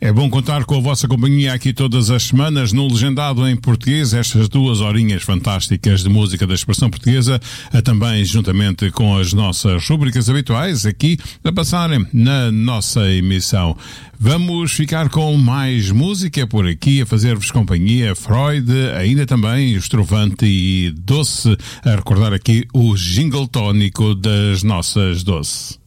É bom contar com a vossa companhia aqui todas as semanas no Legendado em Português, estas 2 horinhas fantásticas de música da expressão portuguesa, também juntamente com as nossas rubricas habituais aqui a passarem na nossa emissão. Vamos ficar com mais música por aqui, a fazer-vos companhia. Freud, ainda também Estrovante e Doce, a recordar aqui o jingle tónico das nossas Doce.